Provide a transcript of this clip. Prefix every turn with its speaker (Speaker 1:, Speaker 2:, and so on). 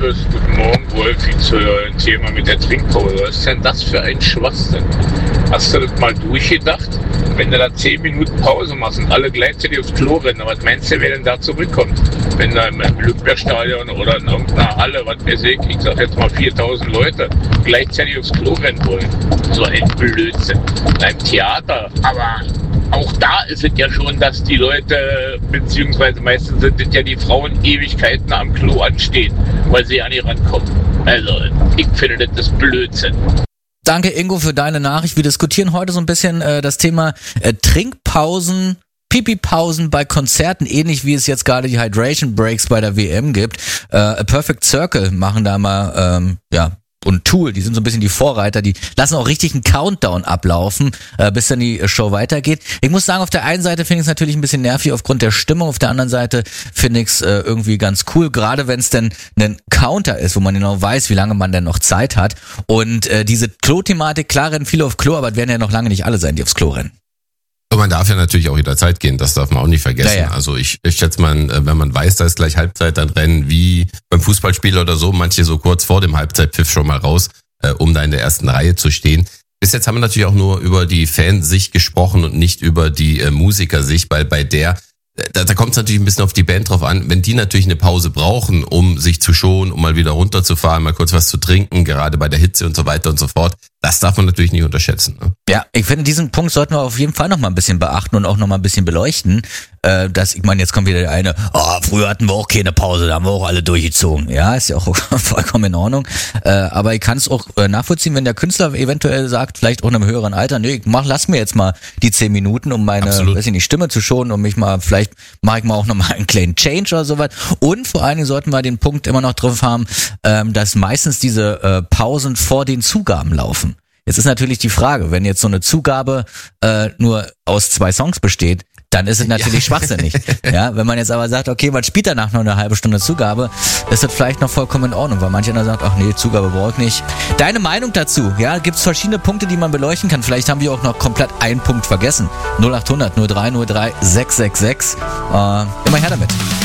Speaker 1: Tschüss, guten Morgen, Wolfi, zu eurem Thema mit der Trinkpause. Was ist denn das für ein Schwachsinn? Hast du das mal durchgedacht? Wenn du da 10 Minuten Pause machst und alle gleichzeitig aufs Klo rennen, was meinst du, wer denn da zurückkommt? Wenn da im Olympiastadion oder in irgendeiner Halle, was weiß ich sag jetzt mal 4000 Leute gleichzeitig aufs Klo rennen wollen. So ein Blödsinn. Beim Theater, aber auch da ist es ja schon, dass die Leute, beziehungsweise meistens sind es ja die Frauen, Ewigkeiten am Klo anstehen, weil sie an ihr rankommen. Also, ich finde, das ist Blödsinn.
Speaker 2: Danke, Ingo, für deine Nachricht. Wir diskutieren heute so ein bisschen das Thema Trinkpausen, Pipi-Pausen bei Konzerten, ähnlich wie es jetzt gerade die Hydration Breaks bei der WM gibt. A Perfect Circle machen da mal, und Tool, die sind so ein bisschen die Vorreiter, die lassen auch richtig einen Countdown ablaufen, bis dann die Show weitergeht. Ich muss sagen, auf der einen Seite finde ich es natürlich ein bisschen nervig aufgrund der Stimmung, auf der anderen Seite finde ich es irgendwie ganz cool, gerade wenn es denn ein Counter ist, wo man genau weiß, wie lange man denn noch Zeit hat. Und diese Klo-Thematik, klar rennen viele auf Klo, aber es werden ja noch lange nicht alle sein, die aufs Klo rennen.
Speaker 3: Und man darf ja natürlich auch jederzeit gehen, das darf man auch nicht vergessen. Ja. Also ich schätze mal, wenn man weiß, da ist gleich Halbzeit, dann rennen wie beim Fußballspiel oder so, manche so kurz vor dem Halbzeitpfiff schon mal raus, um da in der ersten Reihe zu stehen. Bis jetzt haben wir natürlich auch nur über die Fansicht gesprochen und nicht über die Musikersicht, weil bei der, da kommt es natürlich ein bisschen auf die Band drauf an, wenn die natürlich eine Pause brauchen, um sich zu schonen, um mal wieder runterzufahren, mal kurz was zu trinken, gerade bei der Hitze und so weiter und so fort. Das darf man natürlich nicht unterschätzen. Ne?
Speaker 2: Ja, ich finde, diesen Punkt sollten wir auf jeden Fall noch mal ein bisschen beachten und auch noch mal ein bisschen beleuchten. Ich meine, jetzt kommt wieder der eine, früher hatten wir auch keine Pause, da haben wir auch alle durchgezogen. Ja, ist ja auch vollkommen in Ordnung. Aber ich kann es auch nachvollziehen, wenn der Künstler eventuell sagt, vielleicht auch in einem höheren Alter, lass mir jetzt mal die 10 Minuten, um meine Stimme zu schonen, um mich mal, vielleicht mache ich mal auch noch mal einen kleinen Change oder sowas. Und vor allen Dingen sollten wir den Punkt immer noch drauf haben, dass meistens diese Pausen vor den Zugaben laufen. Jetzt ist natürlich die Frage, wenn jetzt so eine Zugabe nur aus 2 Songs besteht, dann ist es natürlich schwachsinnig. Ja, wenn man jetzt aber sagt, okay, was spielt danach noch eine halbe Stunde Zugabe, ist das vielleicht noch vollkommen in Ordnung, weil manch einer sagt, ach nee, Zugabe brauche ich nicht. Deine Meinung dazu? Ja, gibt es verschiedene Punkte, die man beleuchten kann. Vielleicht haben wir auch noch komplett einen Punkt vergessen. 0800 03 03 666. Immer her damit.